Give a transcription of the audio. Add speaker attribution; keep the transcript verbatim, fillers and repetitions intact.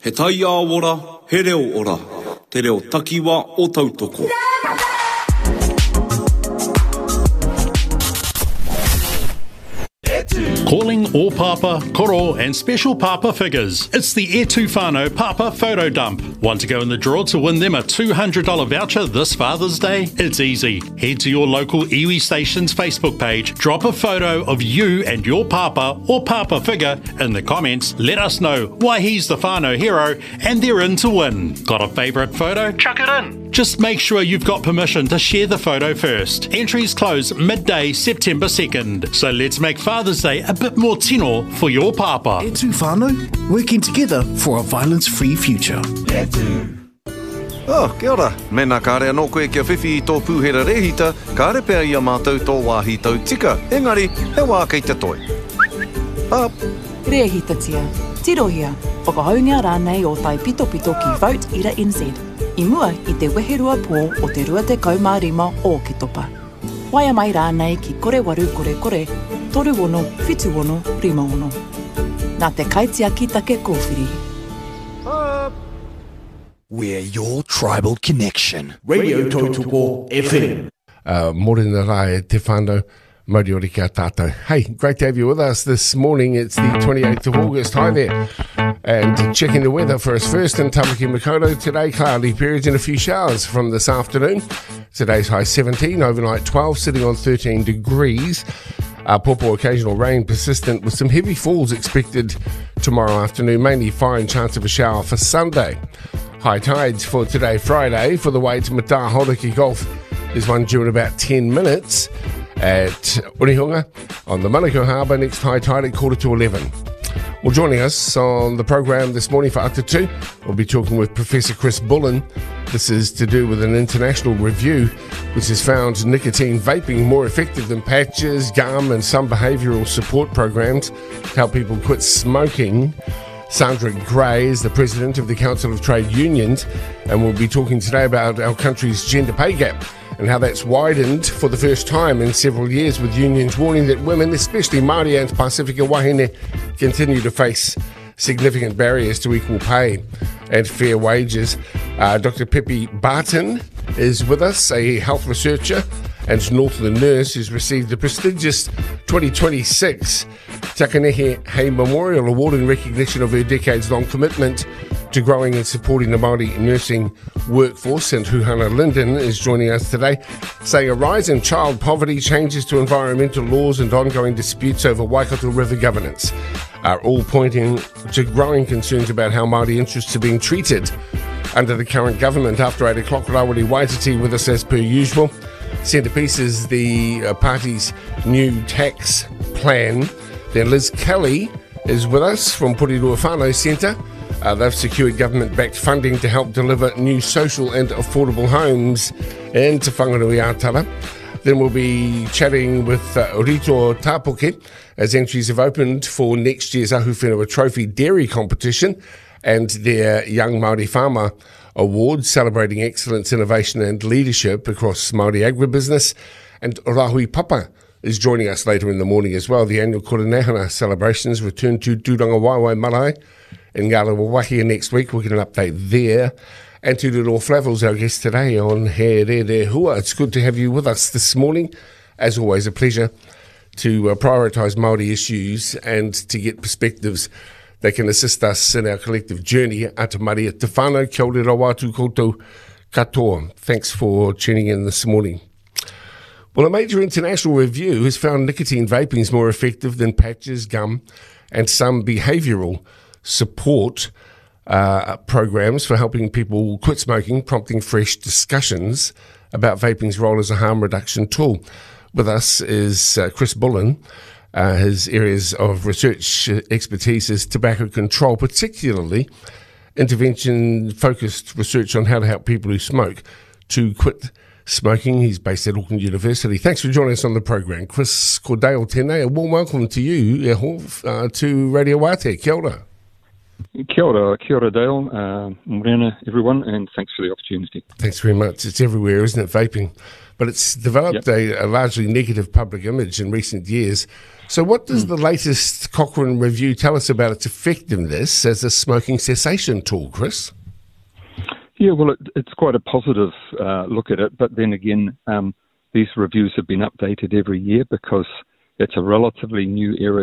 Speaker 1: He tai a ora, he reo ora. Te reo takiwa o tautoko.
Speaker 2: Calling all Papa, Koro and special Papa figures. It's the E two Whānau Papa Photo Dump. Want to go in the draw to win them a two hundred dollars voucher this Father's Day? It's easy. Head to your local iwi Station's Facebook page, drop a photo of you and your Papa or Papa figure in the comments, let us know why he's the Whānau hero, and they're in to win. Got a favourite photo? Chuck it in. Just make sure you've got permission to share the photo first. Entries close midday September second. So let's make Father's Day a bit more tino for your Papa.
Speaker 3: E two Whānau, working together for a violence-free future.
Speaker 4: E two. Oh, kia ora. Mena kāre anō koe kia whiwhi I tō pūhera rehita, kāre pēr ia mātou tō wāhi tau tika. Engari, he wā kei te toi. Up.
Speaker 5: Rehita tia. Tirohia. Whakahaungia rānei o tai pito pito ki Vote Ira N Z. I mua I te weherua pō o te rua te kaumārima o ki topa. Waia mai rānei ki kore waru kore kore, toru ono, whitu ono, rima ono. Nā te kaitia ki take kōwhiri.
Speaker 4: Up.
Speaker 3: We're your tribal connection. Radio Tautoko F M.
Speaker 6: Uh, Morena rai te whānau, Mauri ori kia tātou. Hey, great to have you with us this morning. It's the twenty-eighth of August. Hi there. And checking the weather for us first in Tamaki Makaurau. Today, cloudy periods and a few showers from this afternoon. Today's high seventeen, overnight twelve, sitting on thirteen degrees. Uh, Popo occasional rain persistent with some heavy falls expected tomorrow afternoon. Mainly fine chance of a shower for Sunday. High tides for today, Friday, for the way to Mata Hauraki Golf. There's one due in about ten minutes at Urihunga on the Manukau Harbour. Next high tide at quarter to eleven. Well, joining us on the program this morning for Ata two, we'll be talking with Professor Chris Bullen. This is to do with an international review which has found nicotine vaping more effective than patches, gum and some behavioural support programs to help people quit smoking. Sandra Gray is the president of the Council of Trade Unions, and we'll be talking today about our country's gender pay gap and how that's widened for the first time in several years, with unions warning that women, especially Māori and Pasifika wahine, continue to face significant barriers to equal pay and fair wages. Uh, Doctor Pepe Barton is with us, a health researcher and Northland nurse who's received the prestigious twenty twenty-six Takanehe Hay Memorial Award in recognition of her decades-long commitment to growing and supporting the Māori nursing workforce. And Huhana Linden is joining us today, saying a rise in child poverty, changes to environmental laws and ongoing disputes over Waikato River governance are all pointing to growing concerns about how Māori interests are being treated under the current government. After eight o'clock, Rawiri Waititi with us as per usual. Centrepiece is the uh, party's new tax plan. Then Liz Kelly is with us from Porirua Whānau Centre. Uh, they've secured government-backed funding to help deliver new social and affordable homes in Te Whanganui-a-Tara. Then we'll be chatting with uh, Rito Tapoke as entries have opened for next year's Ahu Whenua Trophy Dairy Competition and their Young Māori Farmer Award, celebrating excellence, innovation and leadership across Māori agribusiness. And Rahui Papa is joining us later in the morning as well. The annual Koronehana celebrations return to Turanga Waiwai Marae in Ngārawawahia next week. We'll get an update there. And to Riro Flavels, our guest today on He Re Re Hua. It's good to have you with us this morning. As always, a pleasure to uh, prioritise Māori issues and to get perspectives that can assist us in our collective journey. Ata Maria Te Whānau, kia ora wātu koutou katoa. Thanks for tuning in this morning. Well, a major international review has found nicotine vaping is more effective than patches, gum, and some behavioural support uh, programs for helping people quit smoking, prompting fresh discussions about vaping's role as a harm reduction tool. With us is uh, Chris Bullen. Uh, his areas of research expertise is tobacco control, particularly intervention-focused research on how to help people who smoke to quit smoking. He's based at Auckland University. Thanks for joining us on the program. Chris Cordale Tēnei, a warm welcome to you uh, to Radio Wate. Kia ora.
Speaker 7: Kia ora, kia ora Dale, uh, morena everyone, and thanks for the opportunity.
Speaker 6: Thanks very much. It's everywhere, isn't it, vaping? But it's developed
Speaker 7: Yep.
Speaker 6: a, a largely negative public image in recent years. So what does the latest Cochrane review tell us about its effectiveness as a smoking cessation tool, Chris?
Speaker 7: Yeah, well, it, it's quite a positive uh, look at it, but then again, um, these reviews have been updated every year because it's a relatively new area